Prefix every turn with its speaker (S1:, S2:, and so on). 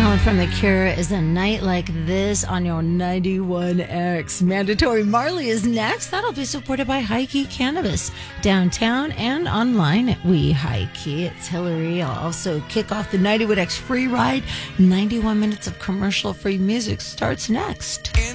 S1: Alan from The Cure is A Night Like This on your 91X. Mandatory Marley is next. That'll be supported by High Key Cannabis downtown and online at We High Key. It's Hillary. I'll also kick off the 91X free ride. 91 minutes of commercial free music starts next.